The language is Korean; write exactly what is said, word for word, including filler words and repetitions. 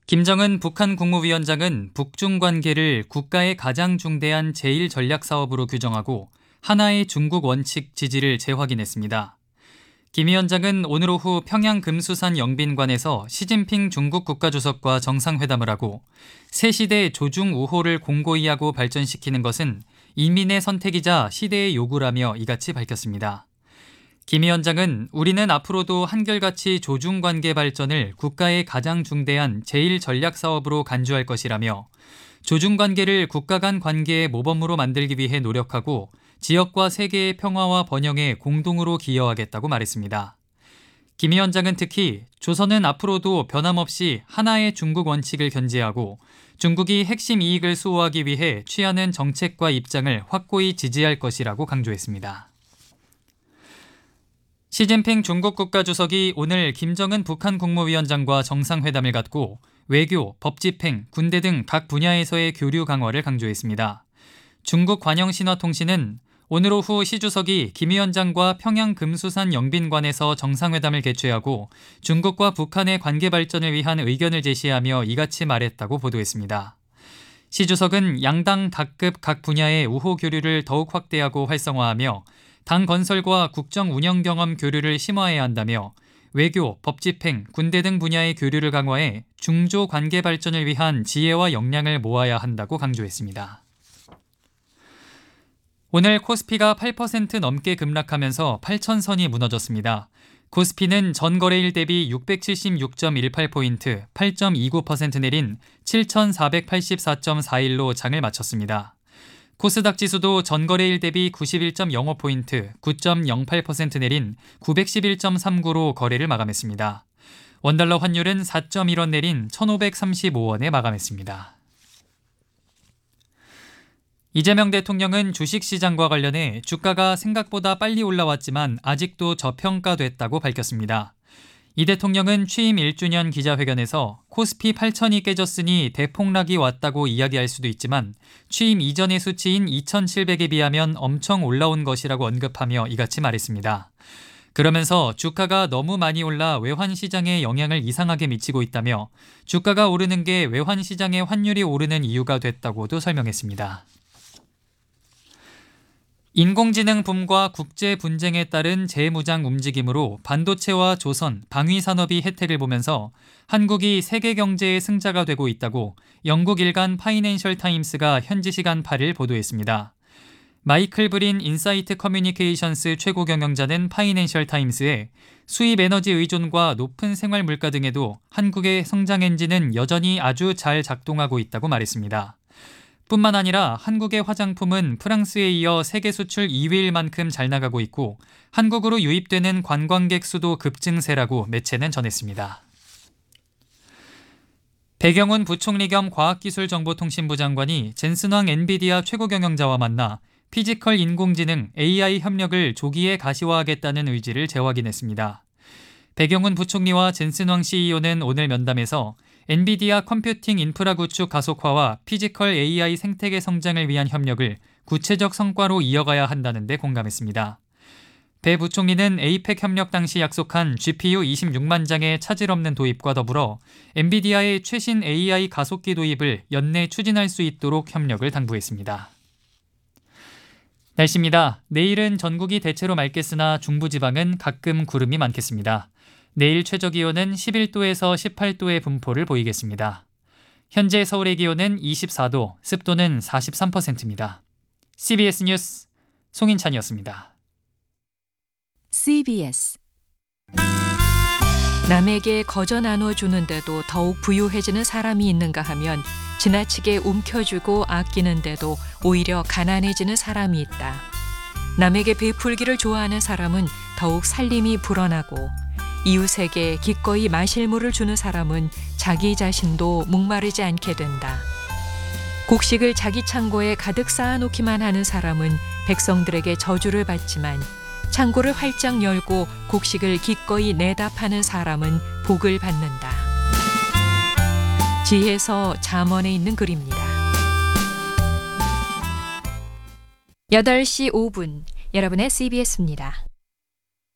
김정은 북한 국무위원장은 북중 관계를 국가의 가장 중대한 제일 전략 사업으로 규정하고 하나의 중국 원칙 지지를 재확인했습니다. 김 위원장은 오늘 오후 평양 금수산 영빈관에서 시진핑 중국 국가주석과 정상회담을 하고 새 시대 조중 우호를 공고히 하고 발전시키는 것은 인민의 선택이자 시대의 요구라며 이같이 밝혔습니다. 김 위원장은 우리는 앞으로도 한결같이 조중관계 발전을 국가의 가장 중대한 제일 전략 사업으로 간주할 것이라며 조중관계를 국가 간 관계의 모범으로 만들기 위해 노력하고 지역과 세계의 평화와 번영에 공동으로 기여하겠다고 말했습니다. 김 위원장은 특히 조선은 앞으로도 변함없이 하나의 중국 원칙을 견지하고 중국이 핵심 이익을 수호하기 위해 취하는 정책과 입장을 확고히 지지할 것이라고 강조했습니다. 시진핑 중국 국가주석이 오늘 김정은 북한 국무위원장과 정상회담을 갖고 외교, 법집행, 군대 등 각 분야에서의 교류 강화를 강조했습니다. 중국 관영신화통신은 오늘 오후 시 주석이 김 위원장과 평양 금수산 영빈관에서 정상회담을 개최하고 중국과 북한의 관계 발전을 위한 의견을 제시하며 이같이 말했다고 보도했습니다. 시 주석은 양당 각급 각 분야의 우호 교류를 더욱 확대하고 활성화하며 당 건설과 국정 운영 경험 교류를 심화해야 한다며 외교, 법집행, 군대 등 분야의 교류를 강화해 중조 관계 발전을 위한 지혜와 역량을 모아야 한다고 강조했습니다. 오늘 코스피가 팔 퍼센트 넘게 급락하면서 팔천 선이 무너졌습니다. 코스피는 전 거래일 대비 육백칠십육 점 일팔 포인트, 팔 점 이구 퍼센트 내린 칠천사백팔십사 점 사일로 장을 마쳤습니다. 코스닥 지수도 전 거래일 대비 구십일 점 영오 포인트, 구 점 영팔 퍼센트 내린 구백십일 점 삼구로 거래를 마감했습니다. 원달러 환율은 사 점 일 원 내린 천오백삼십오 원에 마감했습니다. 이재명 대통령은 주식시장과 관련해 주가가 생각보다 빨리 올라왔지만 아직도 저평가됐다고 밝혔습니다. 이 대통령은 취임 일 주년 기자회견에서 코스피 팔천이 깨졌으니 대폭락이 왔다고 이야기할 수도 있지만 취임 이전의 수치인 이천칠백에 비하면 엄청 올라온 것이라고 언급하며 이같이 말했습니다. 그러면서 주가가 너무 많이 올라 외환시장에 영향을 이상하게 미치고 있다며 주가가 오르는 게 외환시장의 환율이 오르는 이유가 됐다고도 설명했습니다. 인공지능 붐과 국제 분쟁에 따른 재무장 움직임으로 반도체와 조선, 방위산업이 혜택을 보면서 한국이 세계 경제의 승자가 되고 있다고 영국 일간 파이낸셜 타임스가 현지 시간 팔 일 보도했습니다. 마이클 브린 인사이트 커뮤니케이션스 최고 경영자는 파이낸셜 타임스에 수입 에너지 의존과 높은 생활 물가 등에도 한국의 성장 엔진은 여전히 아주 잘 작동하고 있다고 말했습니다. 뿐만 아니라 한국의 화장품은 프랑스에 이어 세계 수출 이 위일 만큼 잘 나가고 있고 한국으로 유입되는 관광객 수도 급증세라고 매체는 전했습니다. 배경훈 부총리 겸 과학기술정보통신부 장관이 젠슨왕 엔비디아 최고 경영자와 만나 피지컬 인공지능 에이아이 협력을 조기에 가시화하겠다는 의지를 재확인했습니다. 배경훈 부총리와 젠슨왕 씨이오는 오늘 면담에서 엔비디아 컴퓨팅 인프라 구축 가속화와 피지컬 에이아이 생태계 성장을 위한 협력을 구체적 성과로 이어가야 한다는 데 공감했습니다. 배 부총리는 에이펙 협력 당시 약속한 지피유 이십육만 장의 차질 없는 도입과 더불어 엔비디아의 최신 에이아이 가속기 도입을 연내 추진할 수 있도록 협력을 당부했습니다. 날씨입니다. 내일은 전국이 대체로 맑겠으나 중부지방은 가끔 구름이 많겠습니다. 내일 최저기온은 십일 도에서 십팔 도의 분포를 보이겠습니다. 현재 서울의 기온은 이십사 도, 습도는 사십삼 퍼센트입니다. 씨비에스 뉴스 송인찬이었습니다. 씨비에스 남에게 거저 나눠주는데도 더욱 부유해지는 사람이 있는가 하면 지나치게 움켜쥐고 아끼는데도 오히려 가난해지는 사람이 있다. 남에게 베풀기를 좋아하는 사람은 더욱 살림이 불어나고 이웃에게 기꺼이 마실 물을 주는 사람은 자기 자신도 목마르지 않게 된다. 곡식을 자기 창고에 가득 쌓아놓기만 하는 사람은 백성들에게 저주를 받지만 창고를 활짝 열고 곡식을 기꺼이 내다 파는 사람은 복을 받는다. 지혜서 잠언에 있는 글입니다. 여덟 시 오 분 여러분의 씨비에스입니다.